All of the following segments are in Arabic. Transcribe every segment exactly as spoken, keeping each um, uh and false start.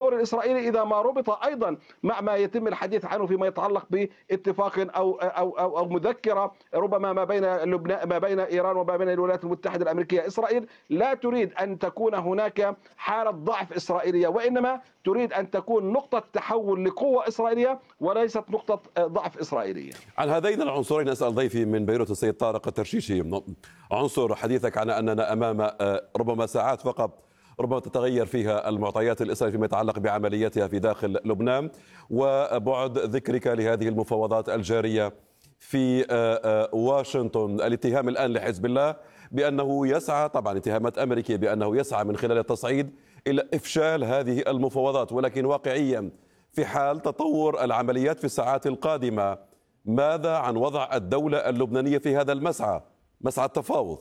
التطور الإسرائيلي إذا ما ربط أيضا مع ما يتم الحديث عنه فيما يتعلق باتفاق أو أو أو, أو مذكرة ربما ما بين لبنان ما بين إيران وما بين الولايات المتحدة الأمريكية. إسرائيل لا تريد أن تكون هناك حالة ضعف إسرائيلية، وإنما تريد أن تكون نقطة تحول لقوة إسرائيلية وليست نقطة ضعف إسرائيلية. عن هذين العنصرين أسأل ضيفي من بيروت السيد طارق الترشيشي. عنصر حديثك عن أننا أمام ربما ساعات فقط ربما تتغير فيها المعطيات الإسرائيلية فيما يتعلق بعملياتها في داخل لبنان، وبعد ذكرك لهذه المفاوضات الجارية في واشنطن. الاتهام الآن لحزب الله بأنه يسعى، طبعا اتهامات أمريكية، بأنه يسعى من خلال التصعيد إلى إفشال هذه المفاوضات، ولكن واقعيا في حال تطور العمليات في الساعات القادمة ماذا عن وضع الدولة اللبنانية في هذا المسعى، مسعى التفاوض؟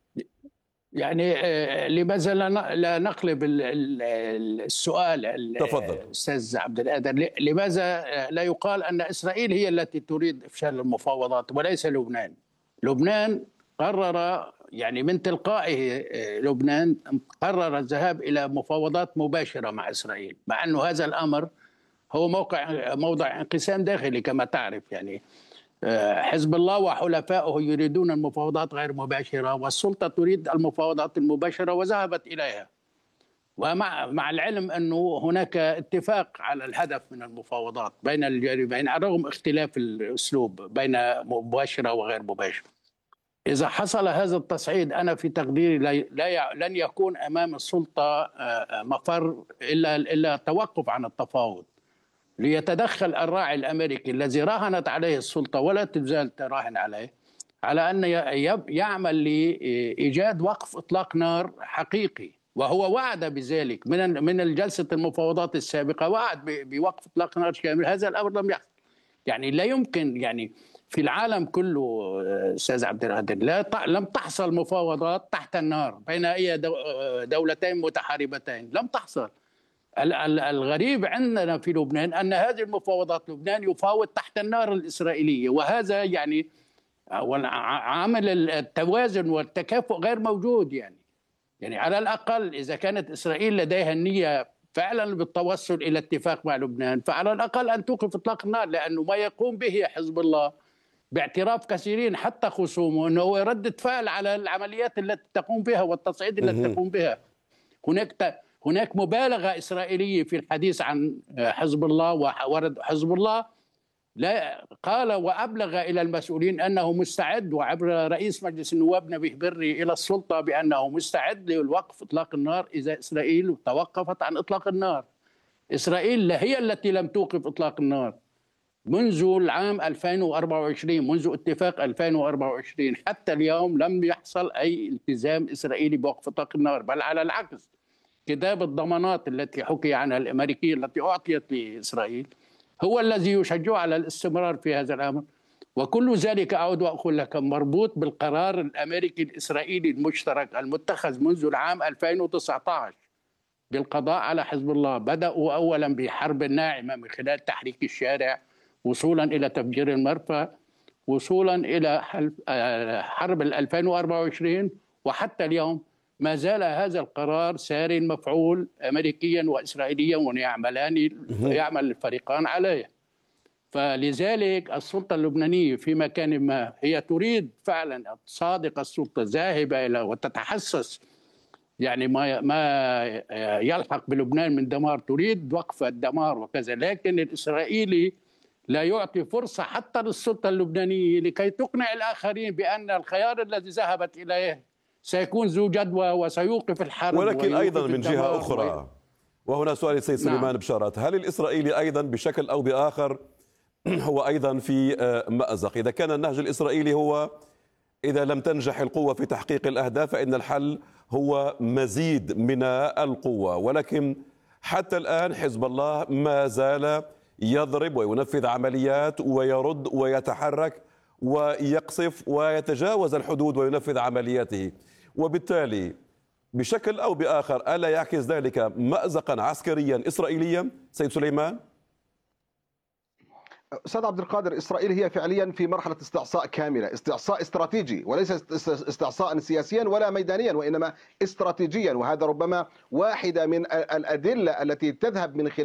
يعني لماذا لا نقلب السؤال تفضل أستاذ عبد القادر؟ لماذا لا يقال أن إسرائيل هي التي تريد إفشال المفاوضات وليس لبنان؟ لبنان قرر يعني من تلقائه، لبنان قرر الذهاب إلى مفاوضات مباشرة مع إسرائيل، مع أنه هذا الأمر هو موقع موضع انقسام داخلي كما تعرف. يعني حزب الله وحلفائه يريدون المفاوضات غير مباشرة، والسلطة تريد المفاوضات المباشرة وذهبت إليها، ومع مع العلم أنه هناك اتفاق على الهدف من المفاوضات بين الجانبين رغم اختلاف الأسلوب بين مباشرة وغير مباشرة. إذا حصل هذا التصعيد أنا في تقديري لا لن يكون أمام السلطة مفر إلا إلا التوقف عن التفاوض، ليتدخل الراعي الأمريكي الذي راهنت عليه السلطة ولا تزال تراهن عليه، على أن يعمل لإيجاد وقف إطلاق نار حقيقي، وهو وعد بذلك من من الجلسة المفاوضات السابقة، وعد بوقف إطلاق نار شامل. هذا الأمر لم يحصل. يعني لا يمكن، يعني في العالم كله أستاذ عبد القادر لا لم تحصل مفاوضات تحت النار بين أي دولتين متحاربتين، لم تحصل. الغريب عندنا في لبنان أن هذه المفاوضات لبنان يفاوض تحت النار الإسرائيلية، وهذا يعني عامل التوازن والتكافؤ غير موجود. يعني يعني على الأقل إذا كانت إسرائيل لديها النية فعلا بالتوصل إلى اتفاق مع لبنان، فعلى الأقل أن توقف إطلاق النار، لأنه ما يقوم به حزب الله باعتراف كثيرين حتى خصومه أنه هو ردة فعل على العمليات التي تقوم بها والتصعيد التي تقوم بها. هناك هناك مبالغة إسرائيلية في الحديث عن حزب الله، وورد حزب الله لا قال وأبلغ إلى المسؤولين أنه مستعد، وعبر رئيس مجلس النواب نبيه بري إلى السلطة بأنه مستعد للوقف إطلاق النار إذا إسرائيل توقفت عن إطلاق النار. إسرائيل هي التي لم توقف إطلاق النار منذ العام ألفين وأربعة وعشرين، منذ اتفاق ألفين وأربعة وعشرين حتى اليوم لم يحصل أي التزام إسرائيلي بوقف إطلاق النار، بل على العكس كتاب الضمانات التي حكي عنها الأمريكية التي أعطيت لإسرائيل هو الذي يشجع على الاستمرار في هذا الأمر. وكل ذلك أعود وأقول لك مربوط بالقرار الأمريكي الإسرائيلي المشترك المتخذ منذ العام ألفين وتسعة عشر بالقضاء على حزب الله. بدأوا أولا بحرب ناعمة من خلال تحريك الشارع، وصولا إلى تفجير المرفأ، وصولا إلى حرب ألفين وأربعة وعشرين، وحتى اليوم ما زال هذا القرار ساري مفعول أمريكيا وإسرائيليا، ويعملان يعمل الفريقان عليه. فلذلك السلطة اللبنانية في مكان ما هي تريد فعلا صادق السلطة ذاهبة إلى وتتحسس يعني ما ما يلحق بلبنان من دمار، تريد وقف الدمار وكذا، لكن الإسرائيلي لا يعطي فرصة حتى للسلطة اللبنانية لكي تقنع الآخرين بأن الخيار الذي ذهبت إليه سيكون ذو جدوى وسيوقف الحرب. ولكن أيضا من جهة أخرى، وهنا سؤال السيد سليمان نعم. بشارات، هل الإسرائيلي أيضا بشكل أو بآخر هو أيضا في مأزق؟ إذا كان النهج الإسرائيلي هو إذا لم تنجح القوة في تحقيق الأهداف فإن الحل هو مزيد من القوة، ولكن حتى الآن حزب الله ما زال يضرب وينفذ عمليات ويرد ويتحرك ويقصف ويتجاوز الحدود وينفذ عملياته، وبالتالي بشكل أو بآخر ألا يعكس ذلك مأزقا عسكريا إسرائيليا سيد سليمان؟ أستاذ عبد القادر، إسرائيل هي فعليا في مرحلة استعصاء كاملة، استعصاء استراتيجي وليس استعصاء سياسيا ولا ميدانيا، وإنما استراتيجيا، وهذا ربما واحدة من الأدلة التي تذهب من خلال